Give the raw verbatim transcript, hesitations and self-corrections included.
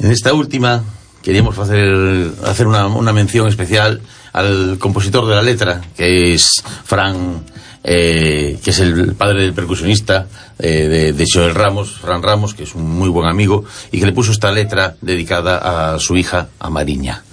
En esta última queríamos hacer, hacer una, una mención especial al compositor de la letra, que es Fran, eh, que es el padre del percusionista eh, de, de Joel Ramos, Fran Ramos, que es un muy buen amigo, y que le puso esta letra dedicada a su hija, a Mariña.